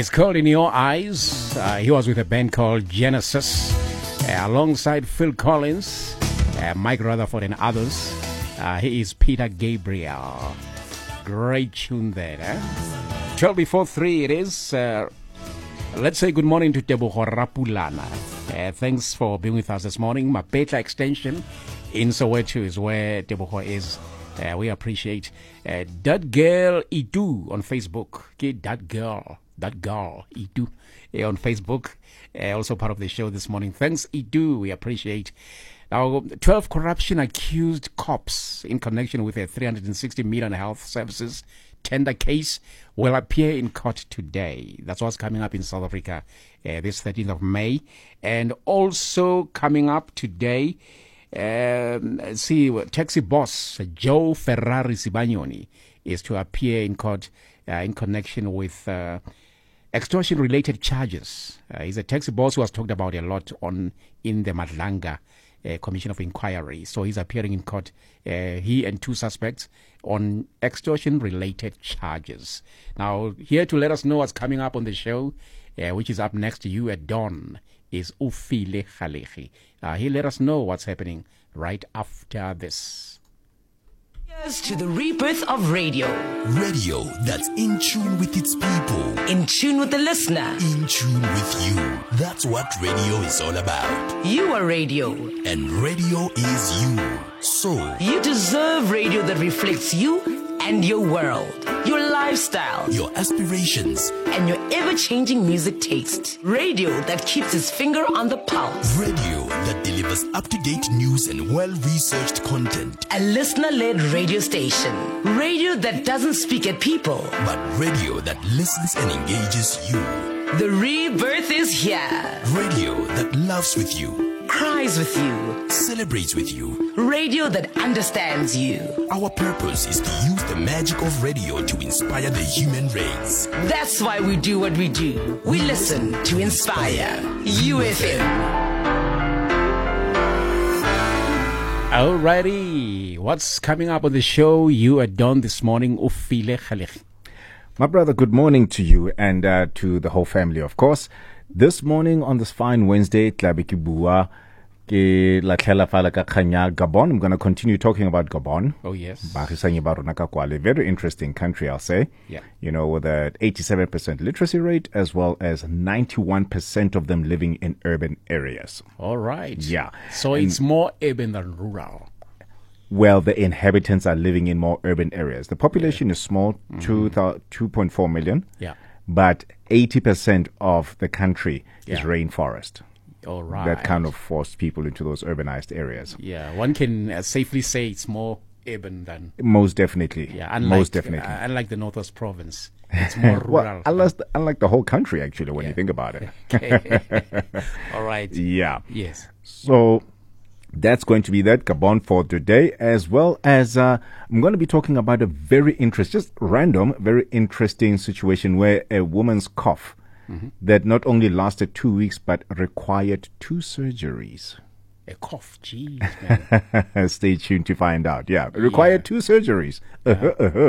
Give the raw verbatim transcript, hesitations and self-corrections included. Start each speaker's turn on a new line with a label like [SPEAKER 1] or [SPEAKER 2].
[SPEAKER 1] It's called In Your Eyes. Uh, he was with a band called Genesis, uh, alongside Phil Collins, uh, Mike Rutherford, and others. Uh, he is Peter Gabriel. Great tune there. Eh? twelve before three it is. Uh, let's say good morning to Tebogo Rapulana. Uh, thanks for being with us this morning. Mapetla Extension in Soweto is where Tebogo is. Uh, we appreciate uh, that girl Itu on Facebook. Okay, that girl, that girl Itu uh, on Facebook. Uh, also part of the show this morning. Thanks, Itu. We appreciate. Now, twelve corruption accused cops in connection with a three hundred sixty million health services tender case will appear in court today. That's what's coming up in South Africa uh, this thirteenth of May. And also coming up today, um, see, taxi boss Joe Ferrari Sibanyoni is to appear in court uh, in connection with uh, extortion-related charges. Uh, he's a taxi boss who has talked about a lot on in the Madlanga Uh, Commission of Inquiry. So he's appearing in court, uh, he and two suspects, on extortion-related charges. Now, here to let us know what's coming up on the show, uh, which is up next to you at dawn, is Ufile Khalechi. Uh, he'll let us know what's happening right after this.
[SPEAKER 2] Here's to the rebirth of radio.
[SPEAKER 3] Radio that's in tune with its people.
[SPEAKER 2] In tune with the listener.
[SPEAKER 3] In tune with you. That's what radio is all about.
[SPEAKER 2] You are radio.
[SPEAKER 3] And radio is you. So,
[SPEAKER 2] you deserve radio that reflects you and your world, your lifestyle,
[SPEAKER 3] your aspirations,
[SPEAKER 2] and your ever-changing music taste. Radio that keeps its finger on the pulse.
[SPEAKER 3] Radio that delivers up-to-date news and well-researched content.
[SPEAKER 2] A listener-led radio station. Radio that doesn't speak at people,
[SPEAKER 3] but radio that listens and engages you.
[SPEAKER 2] The rebirth is here.
[SPEAKER 3] Radio that loves with you,
[SPEAKER 2] cries with you,
[SPEAKER 3] celebrates with you.
[SPEAKER 2] Radio that understands you.
[SPEAKER 3] Our purpose is to use the magic of radio to inspire the human race.
[SPEAKER 2] That's why we do what we do. We listen to inspire. U F M.
[SPEAKER 1] Alrighty, what's coming up on the show? You are done this morning, Ufile Khalechi.
[SPEAKER 4] My brother, good morning to you and uh, to the whole family, of course. This morning on this fine Wednesday, Tlabiki ke la tlhela fala ka kganya Gabon. I'm going to continue talking about Gabon.
[SPEAKER 1] Oh, yes.
[SPEAKER 4] Very interesting country, I'll say.
[SPEAKER 1] Yeah.
[SPEAKER 4] You know, with an eighty-seven percent literacy rate as well as ninety-one percent of them living in urban areas.
[SPEAKER 1] All right.
[SPEAKER 4] Yeah.
[SPEAKER 1] So
[SPEAKER 4] and
[SPEAKER 1] it's more urban than rural.
[SPEAKER 4] Well, the inhabitants are living in more urban areas. The population yeah. is small, mm-hmm. two point four million.
[SPEAKER 1] Yeah.
[SPEAKER 4] But eighty percent of the country
[SPEAKER 1] yeah.
[SPEAKER 4] is rainforest.
[SPEAKER 1] All right.
[SPEAKER 4] That kind of forced people into those urbanized areas.
[SPEAKER 1] Yeah, one can uh, safely say it's more urban than...
[SPEAKER 4] Most definitely.
[SPEAKER 1] Yeah, unlike,
[SPEAKER 4] Most definitely.
[SPEAKER 1] Uh, unlike the Northwest Province. It's more rural.
[SPEAKER 4] Well, unless the, unlike the whole country, actually, when
[SPEAKER 1] yeah.
[SPEAKER 4] you think about it.
[SPEAKER 1] Okay. All right.
[SPEAKER 4] Yeah.
[SPEAKER 1] Yes.
[SPEAKER 4] So that's going to be that Gabon for today, as well as uh, I'm going to be talking about a very interesting, just random, very interesting situation where a woman's cough mm-hmm. that not only lasted two weeks but required two surgeries.
[SPEAKER 1] A cough, geez,
[SPEAKER 4] man. Stay tuned to find out. Yeah, required yeah. two surgeries. Uh-huh, uh-huh.